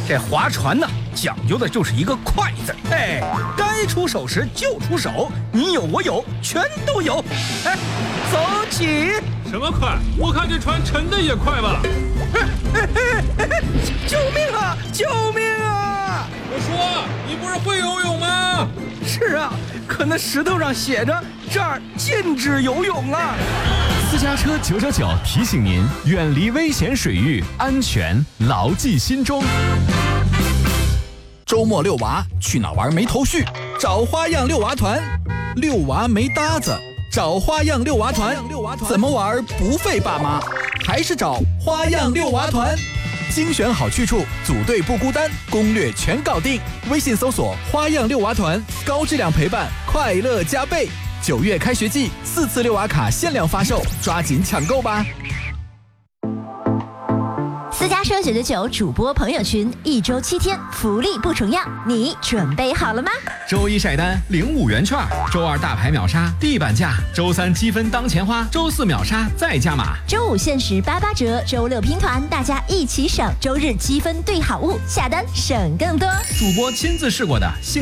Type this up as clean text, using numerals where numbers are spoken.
这划船呢，讲究的就是一个快字。哎，该出手时就出手，你有我有，全都有。哎，走起！ 什么快？我看这船沉的也快吧。 救命啊！救命啊！ 我说，你不是会游泳吗？ 是啊，可那石头上写着这儿禁止游泳啊。 私家车999提醒您，远离危险水域，安全牢记心中。 周末遛娃去哪玩没头绪？找花样遛娃团。遛娃没搭子，找花样遛娃团。怎么玩不费爸妈？还是找花样遛娃团。精选好去处，组队不孤单，攻略全搞定。微信搜索花样遛娃团，高质量陪伴，快乐加倍。9月开学季，4次遛娃卡限量发售，抓紧抢购吧！ 私家车999主播朋友群，1周7天，福利不重样，你准备好了吗？ 周一晒单领5元券，周二大牌秒杀地板价，周三积分当钱花，周四秒杀再加码， 周五限时88折，周六拼团，大家一起省，周日积分兑好物，下单省更多。 主播亲自试过的